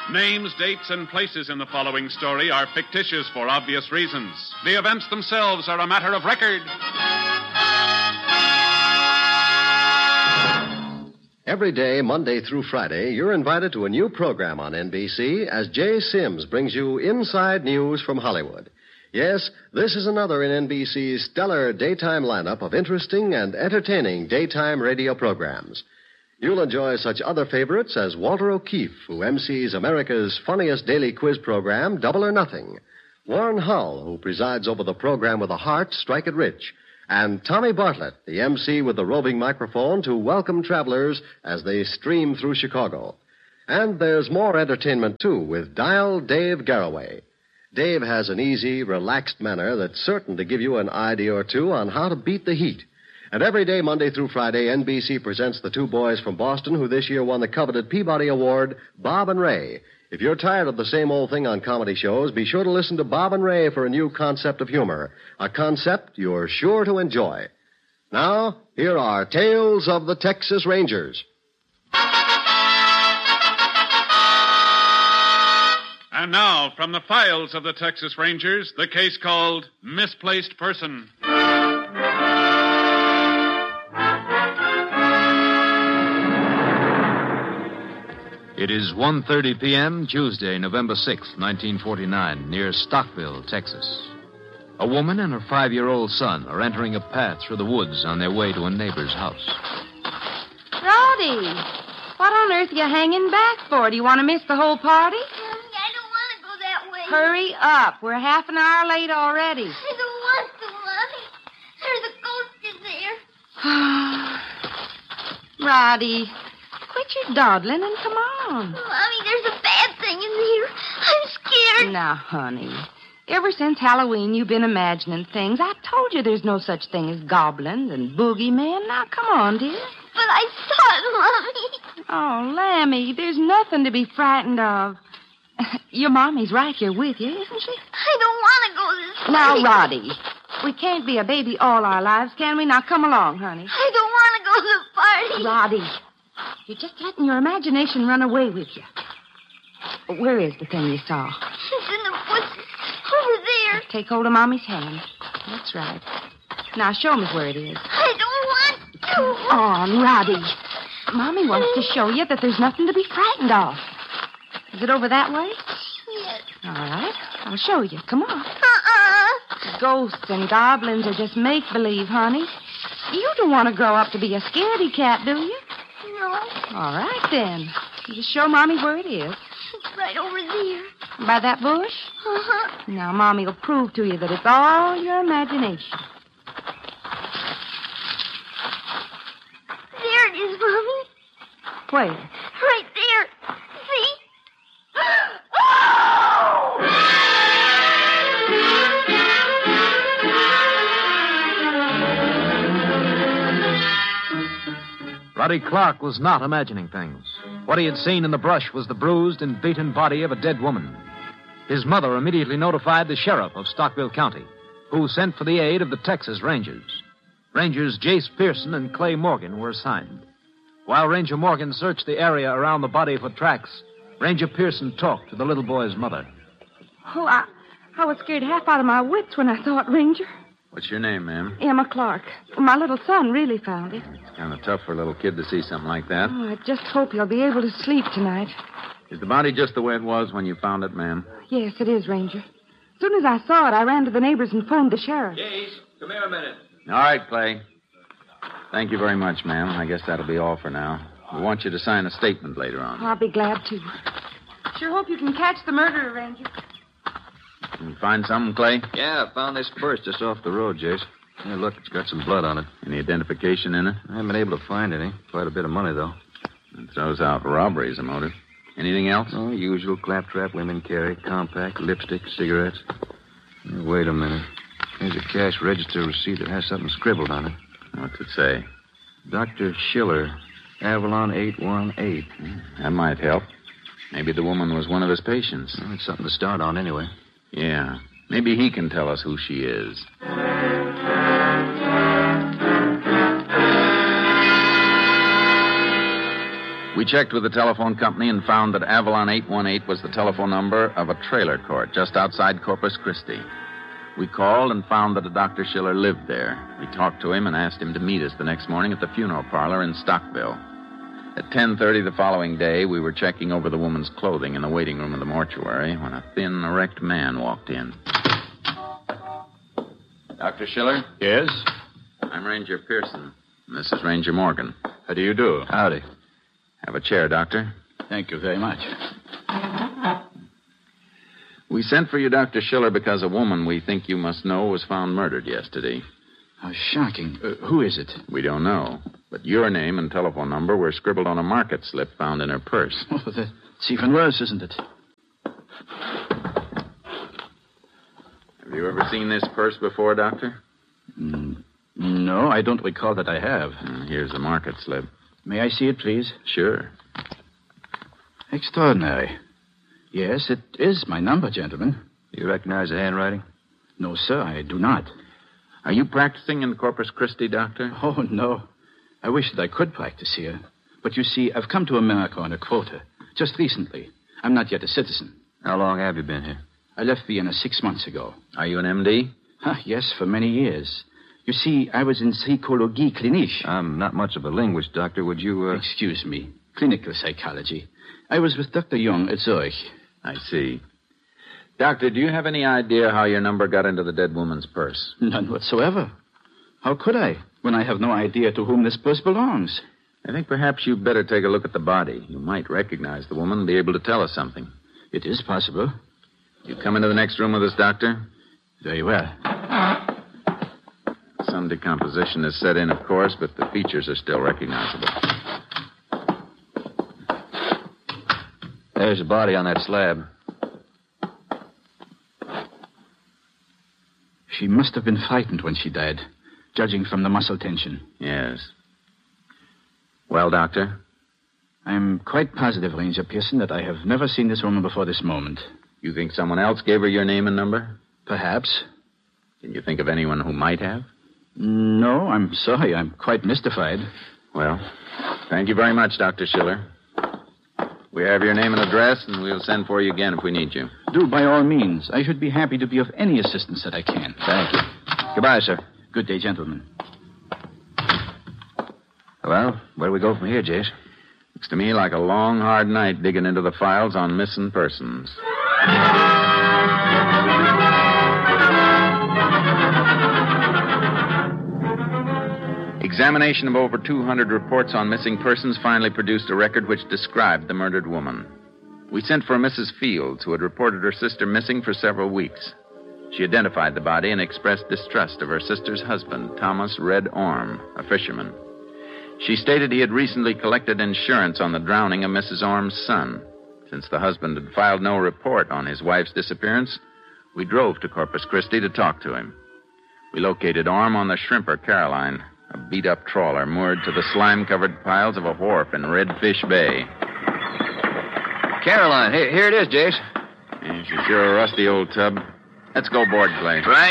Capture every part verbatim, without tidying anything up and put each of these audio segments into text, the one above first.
Names, dates, and places in the following story are fictitious for obvious reasons. The events themselves are a matter of record. Every day, Monday through Friday, you're invited to a new program on N B C as Jay Sims brings you inside news from Hollywood. Yes, this is another in N B C's stellar daytime lineup of interesting and entertaining daytime radio programs. You'll enjoy such other favorites as Walter O'Keefe, who M Cs America's funniest daily quiz program, Double or Nothing; Warren Hull, who presides over the program with a heart, Strike It Rich; and Tommy Bartlett, the M C with the roving microphone to welcome travelers as they stream through Chicago. And there's more entertainment, too, with Dial Dave Garroway. Dave has an easy, relaxed manner that's certain to give you an idea or two on how to beat the heat. And every day, Monday through Friday, N B C presents the two boys from Boston who this year won the coveted Peabody Award, Bob and Ray. If you're tired of the same old thing on comedy shows, be sure to listen to Bob and Ray for a new concept of humor, a concept you're sure to enjoy. Now, here are Tales of the Texas Rangers. And now, from the files of the Texas Rangers, the case called Misplaced Person. It is one thirty p.m., Tuesday, November sixth, nineteen forty-nine, near Stockville, Texas. A woman and her five-year-old son are entering a path through the woods on their way to a neighbor's house. Roddy, what on earth are you hanging back for? Do you want to miss the whole party? Mommy, I don't want to go that way. Hurry up. We're half an hour late already. I don't want to, Mommy. There's a ghost in there. Roddy, quit your dawdling and come on. Mommy, there's a bad thing in here. I'm scared. Now, honey, ever since Halloween, you've been imagining things. I told you there's no such thing as goblins and boogeymen. Now, come on, dear. But I saw it, Mommy. Oh, Lammy, there's nothing to be frightened of. Your mommy's right here with you, isn't she? I don't want to go this way. Now, Roddy, we can't be a baby all our lives, can we? Now, come along, honey. I don't want to go to the party. Roddy, you're just letting your imagination run away with you. Where is the thing you saw? It's in the bushes. Over there. Take hold of Mommy's hand. That's right. Now, show me where it is. I don't want to. Come on, Roddy. Mommy wants to show you that there's nothing to be frightened of. Is it over that way? Yes. All right. I'll show you. Come on. Uh-uh. Ghosts and goblins are just make-believe, honey. You don't want to grow up to be a scaredy cat, do you? No. All right, then. You just show Mommy where it is. It's right over there. By that bush? Uh-huh. Now, Mommy will prove to you that it's all your imagination. There it is, Mommy. Where? Right there. See? Oh! Roddy Clark was not imagining things. What he had seen in the brush was the bruised and beaten body of a dead woman. His mother immediately notified the sheriff of Stockville County, who sent for the aid of the Texas Rangers. Rangers Jace Pearson and Clay Morgan were assigned. While Ranger Morgan searched the area around the body for tracks, Ranger Pearson talked to the little boy's mother. Oh, I, I was scared half out of my wits when I saw it, Ranger. What's your name, ma'am? Emma Clark. My little son really found it. It's kind of tough for a little kid to see something like that. Oh, I just hope he'll be able to sleep tonight. Is the body just the way it was when you found it, ma'am? Yes, it is, Ranger. As soon as I saw it, I ran to the neighbors and phoned the sheriff. Jace, come here a minute. All right, Clay. Thank you very much, ma'am. I guess that'll be all for now. We want you to sign a statement later on. I'll be glad to. Sure hope you can catch the murderer, Ranger. You find something, Clay? Yeah, I found this purse just off the road, Jace. Hey, look, it's got some blood on it. Any identification in it? I haven't been able to find any. Quite a bit of money, though. It throws out robbery as a motive. Anything else? Oh, usual claptrap women carry. Compact, lipstick, cigarettes. Hey, wait a minute. Here's a cash register receipt that has something scribbled on it. What's it say? Doctor Schiller, Avalon eight one eight. That might help. Maybe the woman was one of his patients. Well, it's something to start on anyway. Yeah. Maybe he can tell us who she is. We checked with the telephone company and found that Avalon eight one eight was the telephone number of a trailer court just outside Corpus Christi. We called and found that a Doctor Schiller lived there. We talked to him and asked him to meet us the next morning at the funeral parlor in Stockville. At ten thirty the following day, we were checking over the woman's clothing in the waiting room of the mortuary when a thin, erect man walked in. Doctor Schiller? Yes? I'm Ranger Pearson. This is Ranger Morgan. How do you do? Howdy. Have a chair, Doctor. Thank you very much. We sent for you, Doctor Schiller, because a woman we think you must know was found murdered yesterday. How shocking. Uh, who is it? We don't know, but your name and telephone number were scribbled on a market slip found in her purse. Oh, that's even worse, isn't it? Have you ever seen this purse before, Doctor? Mm, no, I don't recall that I have. Uh, here's the market slip. May I see it, please? Sure. Extraordinary. Yes, it is my number, gentlemen. You recognize the handwriting? No, sir, I do not. Are you practicing in Corpus Christi, Doctor? Oh, no. I wish that I could practice here. But you see, I've come to America on a quota. Just recently. I'm not yet a citizen. How long have you been here? I left Vienna six months ago. Are you an M D? Huh, yes, for many years. You see, I was in psychologie clinique. I'm not much of a linguist, Doctor. Would you, uh... Excuse me. Clinical psychology. I was with Doctor Young at Zurich. I see. Doctor, do you have any idea how your number got into the dead woman's purse? None whatsoever. How could I, when I have no idea to whom this purse belongs? I think perhaps you'd better take a look at the body. You might recognize the woman and be able to tell us something. It is possible. You come into the next room with us, Doctor? Very well. Some decomposition has set in, of course, but the features are still recognizable. There's a body on that slab. She must have been frightened when she died, judging from the muscle tension. Yes. Well, Doctor? I'm quite positive, Ranger Pearson, that I have never seen this woman before this moment. You think someone else gave her your name and number? Perhaps. Can you think of anyone who might have? No, I'm sorry. I'm quite mystified. Well, thank you very much, Doctor Schiller. We have your name and address, and we'll send for you again if we need you. Do, by all means. I should be happy to be of any assistance that I can. Thank you. Goodbye, sir. Good day, gentlemen. Well, where do we go from here, Jace? Looks to me like a long, hard night digging into the files on missing persons. Examination of over two hundred reports on missing persons finally produced a record which described the murdered woman. We sent for Missus Fields, who had reported her sister missing for several weeks. She identified the body and expressed distrust of her sister's husband, Thomas Red Orme, a fisherman. She stated he had recently collected insurance on the drowning of Missus Orme's son. Since the husband had filed no report on his wife's disappearance, we drove to Corpus Christi to talk to him. We located Orme on the Shrimper Caroline, a beat-up trawler moored to the slime-covered piles of a wharf in Redfish Bay. Caroline, here, here it is, Jace. Yeah, she's sure a rusty old tub. Let's go board, Clay. Right.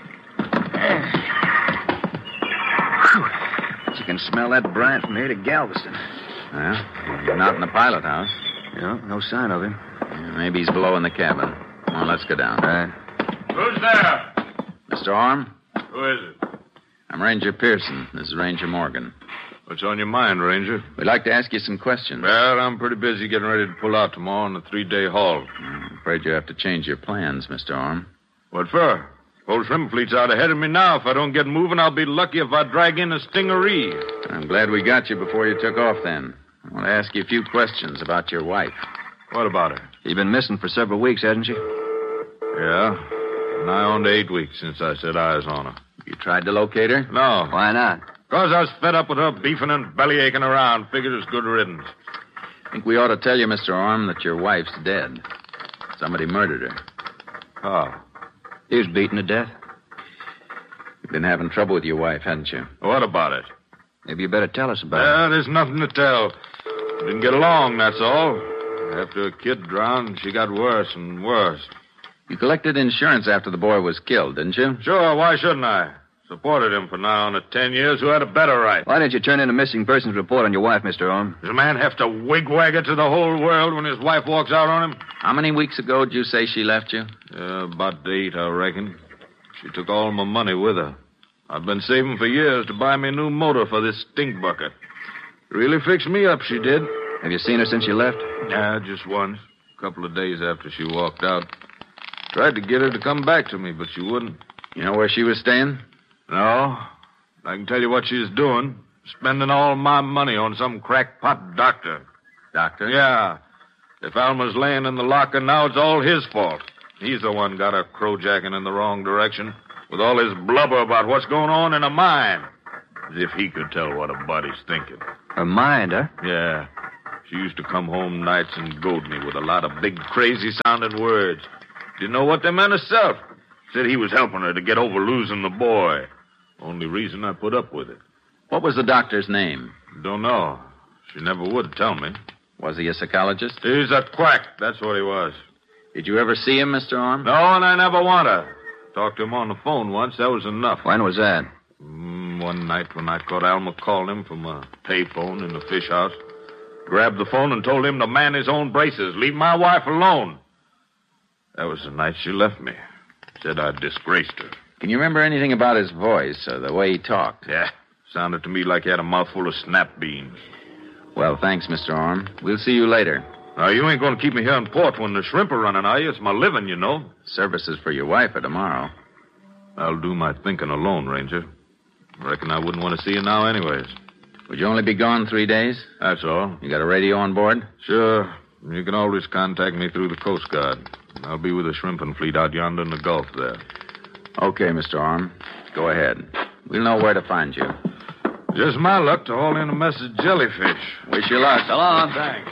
You can smell that brine from here to Galveston. Well, he's not in the pilot house. No, no sign of him. Yeah, maybe he's below in the cabin. Come on, let's go down. Right. Who's there? Mister Orme? Who is it? I'm Ranger Pearson. This is Ranger Morgan. What's on your mind, Ranger? We'd like to ask you some questions. Well, I'm pretty busy getting ready to pull out tomorrow on a three-day haul. I'm afraid you have to change your plans, Mister Orme. What for? Whole shrimp fleet's out ahead of me now. If I don't get moving, I'll be lucky if I drag in a stingaree. I'm glad we got you before you took off, then. I want to ask you a few questions about your wife. What about her? She's been missing for several weeks, hasn't she? Yeah. Nigh on to eight weeks since I set eyes on her. You tried to locate her? No. Why not? Because I was fed up with her beefing and bellyaching around. Figured it's good riddance. I think we ought to tell you, Mister Orme, that your wife's dead. Somebody murdered her. How? He was beaten to death. You've been having trouble with your wife, hadn't you? What about it? Maybe you better tell us about Well, there's nothing to tell. Didn't get along, that's all. After a kid drowned, she got worse and worse. You collected insurance after the boy was killed, didn't you? Sure, why shouldn't I? Supported him for now on ten years. Who had a better right? Why didn't you turn in a missing persons report on your wife, Mister Orm? Does a man have to wigwag it to the whole world when his wife walks out on him? How many weeks ago did you say she left you? Uh, about eight, I reckon. She took all my money with her. I've been saving for years to buy me a new motor for this stink bucket. Really fixed me up, she did. Have you seen her since you left? Yeah, just once. A couple of days after she walked out. Tried to get her to come back to me, but she wouldn't. You know where she was staying? No. I can tell you what she's doing. Spending all my money on some crackpot doctor. Doctor? Yeah. If Alma's laying in the locker now, it's all his fault. He's the one got her crowjacking in the wrong direction with all his blubber about what's going on in her mind. As if he could tell what a body's thinking. Her mind, huh? Yeah. She used to come home nights and goad me with a lot of big, crazy-sounding words. Didn't know what they meant herself. Said he was helping her to get over losing the boy. Only reason I put up with it. What was the doctor's name? Don't know. She never would tell me. Was he a psychologist? He's a quack. That's what he was. Did you ever see him, Mister Orm? No, and I never want to. Talked to him on the phone once. That was enough. When was that? Mm, one night when I caught Alma calling him from a payphone in the fish house. Grabbed the phone and told him to man his own braces. Leave my wife alone. That was the night she left me. Said I'd disgraced her. Can you remember anything about his voice or the way he talked? Yeah. Sounded to me like he had a mouthful of snap beans. Well, thanks, Mister Orm. We'll see you later. Now, you ain't going to keep me here in port when the shrimp are running, are you? It's my living, you know. Services for your wife are tomorrow. I'll do my thinking alone, Ranger. Reckon I wouldn't want to see you now anyways. Would you only be gone three days? That's all. You got a radio on board? Sure. You can always contact me through the Coast Guard. I'll be with the shrimping fleet out yonder in the Gulf there. Okay, Mister Orm. Go ahead. We'll know where to find you. Just my luck to haul in a mess of jellyfish. Wish you luck. So long. Thanks.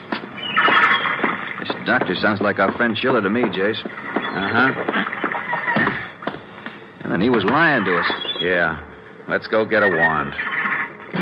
This doctor sounds like our friend Schiller to me, Jace. Uh-huh. And then he was lying to us. Yeah. Let's go get a warrant.